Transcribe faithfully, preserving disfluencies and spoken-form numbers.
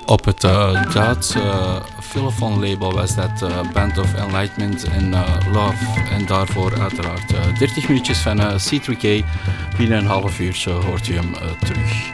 Op het uh, Duitse uh, Philophone label was dat uh, Band of Enlightenment en uh, Love. En daarvoor uiteraard uh, dertig minuutjes van uh, C drie K. Binnen een half uurtje hoort u hem uh, terug.